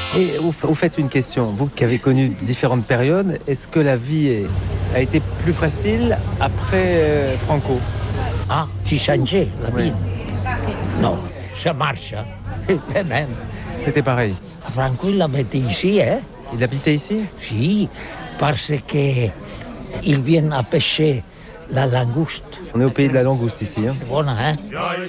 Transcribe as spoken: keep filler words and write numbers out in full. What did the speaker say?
Et vous, vous faites une question, vous qui avez connu différentes périodes, est-ce que la vie est, a été plus facile après euh, Franco? Ah, tu changé la vie? Oui. Non, ça marche. Hein. Même. C'était pareil. Franco, il habitait ici, hein? Il habitait ici? Si, parce que il vient à pêcher la langouste. On est au pays de la langouste ici. Hein. Bon, hein?